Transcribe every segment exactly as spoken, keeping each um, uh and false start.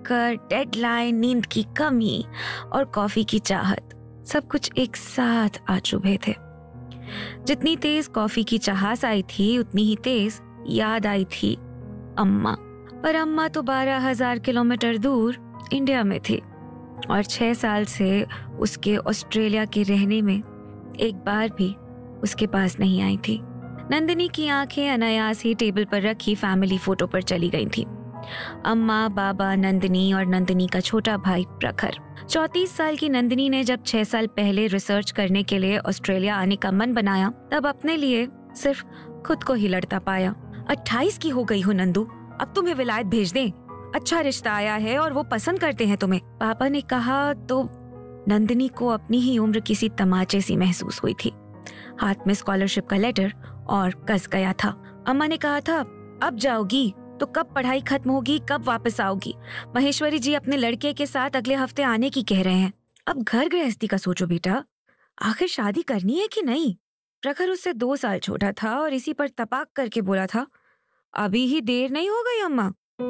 चक्कर, डेडलाइन, नींद की कमी और कॉफी की चाहत, सब कुछ एक साथ आ चुभे थे। जितनी तेज कॉफी की चाहत आई थी उतनी ही तेज याद आई थी अम्मा। पर अम्मा तो बारह हजार किलोमीटर दूर इंडिया में थी और छह साल से उसके ऑस्ट्रेलिया के रहने में एक बार भी उसके पास नहीं आई थी। नंदिनी की आंखें अनायास ही टेबल पर रखी फैमिली फोटो पर चली गई थी। अम्मा, बाबा, नंदिनी और नंदिनी का छोटा भाई प्रखर। चौंतीस साल की नंदिनी ने जब छह साल पहले रिसर्च करने के लिए ऑस्ट्रेलिया आने का मन बनाया तब अपने लिए सिर्फ खुद को ही लड़ता पाया। अट्ठाईस की हो गई हो नंदू, अब तुम्हें विलायत भेज दें। अच्छा रिश्ता आया है और वो पसंद करते हैं तुम्हें, पापा ने कहा तो नंदिनी को अपनी ही उम्र किसी तमाचे सी महसूस हुई थी। हाथ में स्कॉलरशिप का लेटर और कस गया था। अम्मा ने कहा था, अब जाओगी तो कब पढ़ाई खत्म होगी, कब वापस आओगी? महेश्वरी जी अपने लड़के के साथ अगले हफ्ते आने की कह रहे हैं। अब घर गृहस्थी का सोचो बेटा, आखिर शादी करनी है कि नहीं? प्रखर उससे दो साल छोटा था और इसी पर तपाक करके बोला था, अभी ही देर नहीं हो गई अम्मा?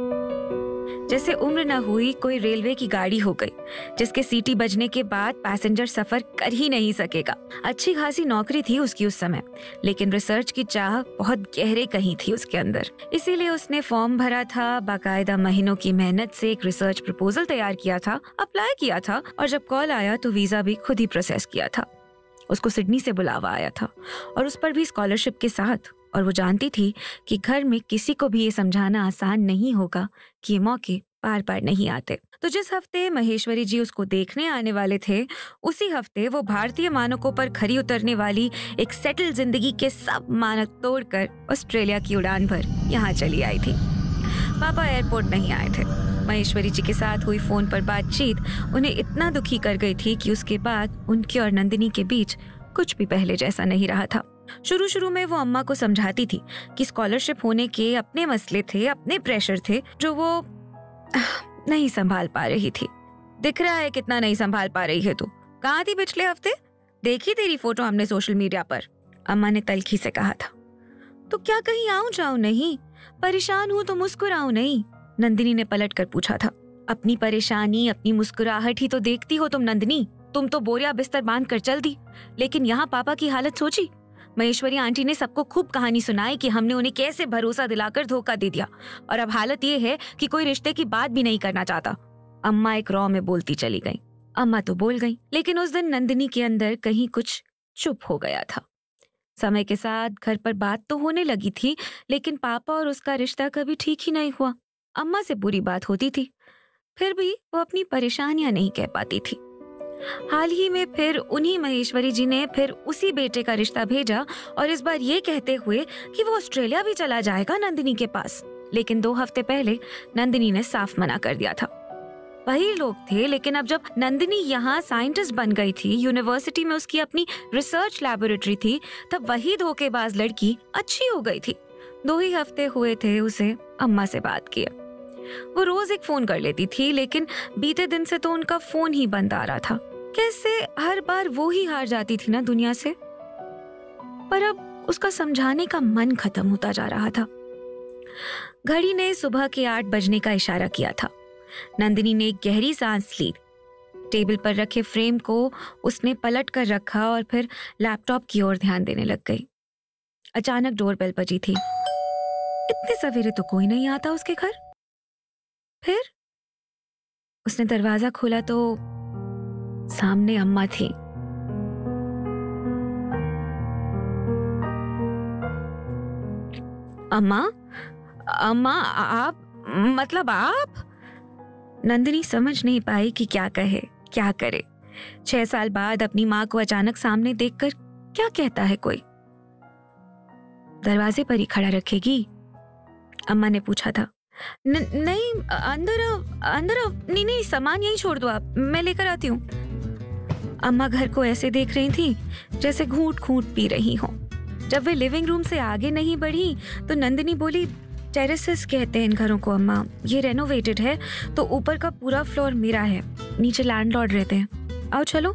जैसे उम्र न हुई कोई रेलवे की गाड़ी हो गई जिसके सीटी बजने के बाद पैसेंजर सफर कर ही नहीं सकेगा। अच्छी खासी नौकरी थी उसकी उस समय, लेकिन रिसर्च की चाह बहुत गहरे कहीं थी उसके अंदर। इसीलिए उसने फॉर्म भरा था, बाकायदा महीनों की मेहनत से एक रिसर्च प्रपोजल तैयार किया था, अप्लाई किया था और जब कॉल आया तो वीजा भी खुद ही प्रोसेस किया था। उसको सिडनी से बुलावा आया था और उस पर भी स्कॉलरशिप के साथ। और वो जानती थी कि घर में किसी को भी ये समझाना आसान नहीं होगा कि ये मौके बार बार नहीं आते। तो जिस हफ्ते महेश्वरी जी उसको देखने आने वाले थे, उसी हफ्ते वो भारतीय मानकों पर खरी उतरने वाली एक सेटल जिंदगी के सब मानक तोड़कर ऑस्ट्रेलिया की उड़ान भर यहाँ चली आई थी। पापा एयरपोर्ट नहीं आए थे। महेश्वरी जी के साथ हुई फोन पर बातचीत उन्हें इतना दुखी कर गई थी कि उसके बाद उनके और नंदिनी के बीच कुछ भी पहले जैसा नहीं रहा था। शुरू शुरू में वो अम्मा को समझाती थी कि स्कॉलरशिप होने के अपने मसले थे, अपने प्रेशर थे जो वो नहीं संभाल पा रही थी। दिख रहा है कितना नहीं संभाल पा रही है तू। कहाँ थी पिछले हफ्ते? देखी तेरी फोटो हमने सोशल मीडिया पर, अम्मा ने तल्खी से कहा था। तो क्या कहीं आऊं जाऊं नहीं? परेशान हूं तो मुस्कुराऊं नहीं? नंदिनी ने पलट कर पूछा था। अपनी परेशानी, अपनी मुस्कुराहट ही तो देखती हो तुम नंदिनी। तुम तो बोरिया बिस्तर बांध कर चल दी, लेकिन यहाँ पापा की हालत सोची। महेश्वरी आंटी ने सबको खूब कहानी सुनाई कि हमने उन्हें कैसे भरोसा दिलाकर धोखा दे दिया और अब हालत ये है कि कोई रिश्ते की बात भी नहीं करना चाहता। अम्मा एक रॉ में बोलती चली गई। अम्मा तो बोल गई, लेकिन उस दिन नंदिनी के अंदर कहीं कुछ चुप हो गया था। समय के साथ घर पर बात तो होने लगी थी, लेकिन पापा और उसका रिश्ता कभी ठीक ही नहीं हुआ। अम्मा से बुरी बात होती थी, फिर भी वो अपनी परेशानियां नहीं कह पाती थी। हाल ही में फिर उन्हीं महेश्वरी जी ने फिर उसी बेटे का रिश्ता भेजा और इस बार ये कहते हुए कि वो ऑस्ट्रेलिया भी चला जाएगा नंदिनी के पास। लेकिन दो हफ्ते पहले नंदिनी ने साफ मना कर दिया था। वही लोग थे, लेकिन अब जब नंदिनी यहाँ साइंटिस्ट बन गई थी, यूनिवर्सिटी में उसकी अपनी रिसर्च लैबोरेटरी थी, तब वही धोखेबाज लड़की अच्छी हो गई थी। दो ही हफ्ते हुए थे उसे अम्मा से बात किए। वो रोज एक फोन कर लेती थी, लेकिन बीते दिन से तो उनका फोन ही बंद आ रहा था। कैसे हर बार वो ही हार जाती थी ना दुनिया से। पर अब उसका समझाने का मन खत्म होता जा रहा था। घड़ी ने सुबह के आठ बजने का इशारा किया था। नंदिनी ने एक गहरी सांस ली। टेबल पर रखे फ्रेम को उसने पलट कर रखा और फिर लैपटॉप की ओर ध्यान देने लग गई। अचानक डोरबेल बजी थी। इतने सवेरे तो कोई नहीं आता उसके घर। फिर उसने दरवाजा खोला तो सामने अम्मा थी। अम्मा, अम्मा आप, मतलब आप? नंदिनी समझ नहीं पाई कि क्या कहे, क्या करे। छह साल बाद अपनी माँ को अचानक सामने देखकर क्या कहता है कोई। दरवाजे पर ही खड़ा रखेगी? अम्मा ने पूछा था। न, नहीं अंदर आओ, अंदर आओ। नहीं नहीं सामान यहीं छोड़ दो आप, मैं लेकर आती हूँ। अम्मा घर को ऐसे देख रही थी जैसे घूंट घूंट पी रही हो। जब वे लिविंग रूम से आगे नहीं बढ़ी तो नंदिनी बोली, टेरेसेस कहते हैं इन घरों को अम्मा, ये रेनोवेटेड है तो ऊपर का पूरा फ्लोर मेरा है, नीचे लैंडलॉर्ड रहते हैं। आओ चलो।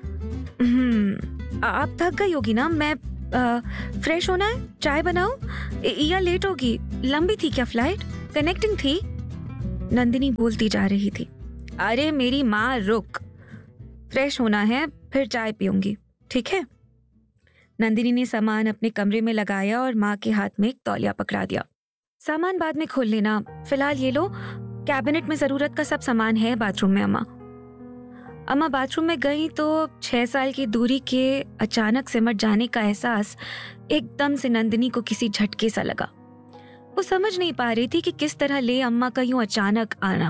हम्म आप थक गई होगी ना, मैं आ, फ्रेश होना है, चाय बनाऊं या लेट होगी? लंबी थी क्या फ्लाइट? कनेक्टिंग थी? नंदिनी बोलती जा रही थी। अरे मेरी माँ रुक, फ्रेश होना है फिर चाय पीऊंगी, ठीक है? नंदिनी ने सामान अपने कमरे में लगाया और माँ के हाथ में एक तौलिया पकड़ा दिया। सामान बाद में खोल लेना, फिलहाल ये लो, कैबिनेट में जरूरत का सब सामान है बाथरूम में। अम्मा अम्मा बाथरूम में गई तो छह साल की दूरी के अचानक सिमट जाने का एहसास एकदम से नंदिनी को किसी झटके सा लगा। वो समझ नहीं पा रही थी कि किस तरह ले अम्मा का यूं अचानक आना।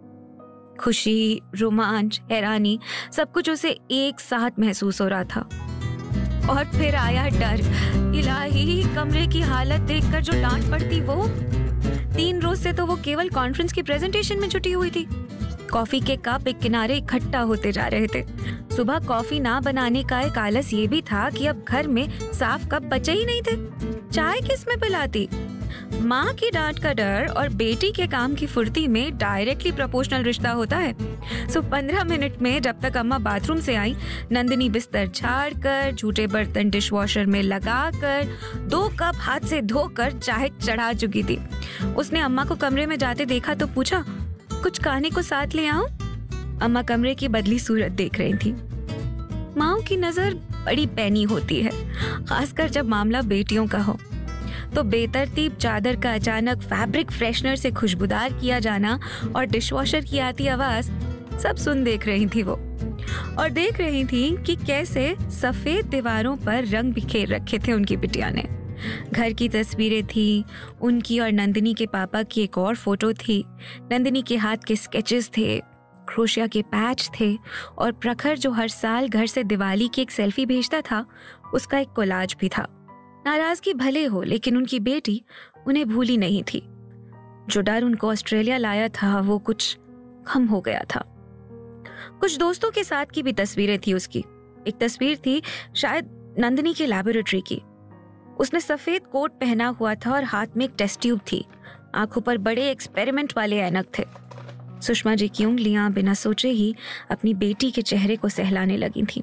खुशी, रोमांच, हैरानी, सब कुछ उसे एक साथ महसूस हो रहा था। और फिर आया डर। इलाही, कमरे की हालत देखकर जो डांट पड़ती वो। तीन रोज से तो वो केवल कॉन्फ्रेंस की प्रेजेंटेशन में जुटी हुई थी। कॉफी के कप एक किनारे इकट्ठा होते जा रहे थे। सुबह कॉफी ना बनाने का एक आलस ये भी था कि अब घर में साफ कप बचे ही नहीं थे। चाय किस में पिलाती? माँ की डांट का डर और बेटी के काम की फुर्ती में डायरेक्टली प्रोपोर्शनल रिश्ता होता है। सो पंद्रह मिनट में जब तक अम्मा बाथरूम से आई, नंदिनी बिस्तर झाड़ कर, झूठे बर्तन डिशवॉशर में लगाकर, दो कप हाथ से धोकर चाय चढ़ा चुकी थी। उसने अम्मा को कमरे में जाते देखा तो पूछा, कुछ खाने को साथ ले आऊं? अम्मा कमरे की बदली सूरत देख रही थी। माँओं की नजर बड़ी पैनी होती है, खासकर जब मामला बेटियों का हो। तो बेतरतीब चादर का अचानक फैब्रिक फ्रेशनर से खुशबूदार किया जाना और डिशवॉशर की आती आवाज सब सुन देख रही थी वो। और देख रही थी कि कैसे सफेद दीवारों पर रंग बिखेर रखे थे उनकी बिटिया ने। घर की तस्वीरें थी, उनकी और नंदिनी के पापा की एक और फोटो थी, नंदिनी के हाथ के स्केचेस थे, क्रोशिया के पैच थे और प्रखर जो हर साल घर से दिवाली की एक सेल्फी भेजता था, उसका एक कोलाज भी था। नाराजगी भले हो, लेकिन उनकी बेटी उन्हें भूली नहीं थी। जो डर उनको ऑस्ट्रेलिया लाया था वो कुछ कम हो गया था। कुछ दोस्तों के साथ की भी तस्वीरें थी उसकी। एक तस्वीर थी शायद नंदिनी के लैबोरेटरी की। उसने सफेद कोट पहना हुआ था और हाथ में एक टेस्ट ट्यूब थी। आंखों पर बड़े एक्सपेरिमेंट वाले ऐनक थे। सुषमा जी की उंगलियां बिना सोचे ही अपनी बेटी के चेहरे को सहलाने लगी थी।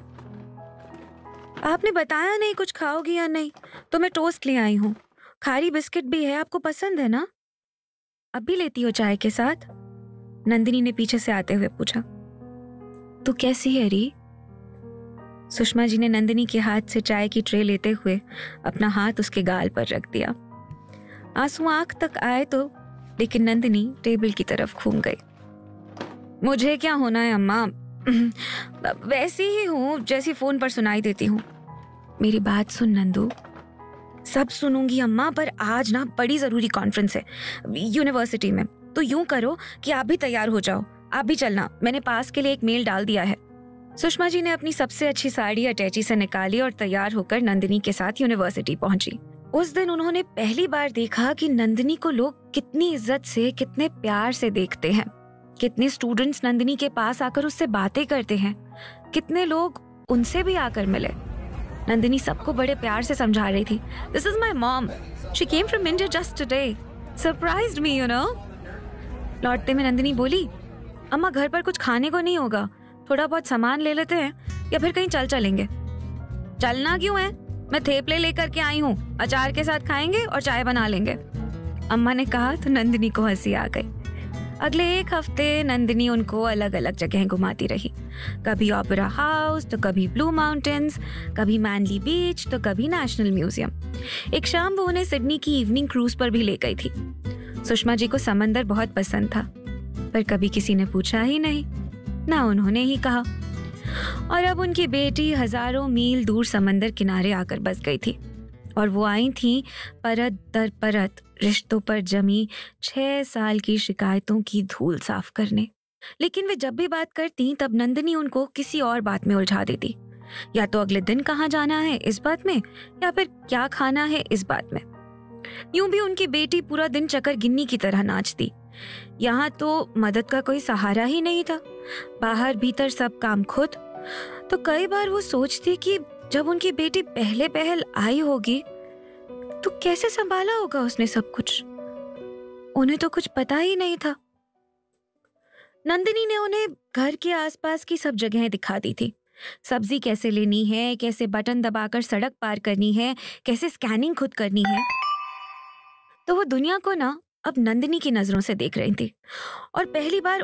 आपने बताया नहीं कुछ खाओगी या नहीं, तो मैं टोस्ट ले आई हूँ। खारी बिस्किट भी है, आपको पसंद है ना? अब भी लेती हो चाय के साथ? नंदिनी ने पीछे से आते हुए पूछा। तू कैसी है री? सुषमा जी ने नंदिनी के हाथ से चाय की ट्रे लेते हुए अपना हाथ उसके गाल पर रख दिया। आंसू आंख तक आए तो, लेकिन नंदिनी टेबल की तरफ घूम गई। मुझे क्या होना है अम्मा, वैसी ही हूँ जैसी फोन पर सुनाई देती हूँ। मेरी बात सुन नंदू। सब सुनूंगी अम्मा, पर आज ना बड़ी जरूरी कॉन्फ्रेंस है यूनिवर्सिटी में। तो यूं करो कि आप भी तैयार हो जाओ, आप भी चलना। मैंने पास के लिए एक मेल डाल दिया है। सुषमा जी ने अपनी सबसे अच्छी साड़ी अटैची से निकाली और तैयार होकर नंदिनी के साथ यूनिवर्सिटी पहुंची। उस दिन उन्होंने पहली बार देखा कि नंदिनी को लोग कितनी इज्जत से, कितने प्यार से देखते हैं। कितने स्टूडेंट्स नंदिनी के पास आकर उससे बातें करते हैं, कितने लोग उनसे भी आकर मिले। नंदिनी सबको बड़े प्यार से समझा रही थी, this is my mom, she came from India just today, surprised me you know. लौटते में नंदिनी बोली, अम्मा घर पर कुछ खाने को नहीं होगा, थोड़ा बहुत सामान ले लेते हैं या फिर कहीं चल चलेंगे। चलना क्यों है, मैं थेपले लेकर के आई हूँ, अचार के साथ खाएंगे और चाय बना लेंगे। अम्मा ने कहा तो नंदिनी को हंसी आ गई। अगले एक हफ्ते नंदिनी उनको अलग अलग जगह घुमाती रही। कभी ओपेरा हाउस तो कभी ब्लू माउंटेन्स, कभी मैनली बीच तो कभी नेशनल म्यूजियम। एक शाम वो उन्हें सिडनी की इवनिंग क्रूज पर भी ले गई थी। सुषमा जी को समंदर बहुत पसंद था, पर कभी किसी ने पूछा ही नहीं, ना उन्होंने ही कहा। और अब उनकी बेटी हजारों मील दूर समंदर किनारे आकर बस गई थी और वो आई थी परत दर परत रिश्तों पर जमी छह साल की शिकायतों की धूल साफ करने। लेकिन वे जब भी बात करती तब नंदिनी उनको किसी और बात में उलझा देती, या तो अगले दिन कहाँ जाना है इस बात में, या फिर क्या खाना है इस बात में। यूं भी उनकी बेटी पूरा दिन चकर गिन्नी की तरह नाचती। यहाँ तो मदद का कोई सहारा ही नहीं था, बाहर भीतर सब काम खुद। तो कई बार वो सोचती कि जब उनकी बेटी पहले पहल आई होगी तो कैसे संभाला होगा उसने सब कुछ। उन्हें तो कुछ पता ही नहीं था। नंदिनी ने उन्हें घर के आसपास की सब जगहें दिखा दी थी। सब्जी कैसे लेनी है, कैसे बटन दबाकर सड़क पार करनी है, कैसे स्कैनिंग खुद करनी है। तो वो दुनिया को ना अब नंदिनी की नजरों से देख रही थी और पहली बार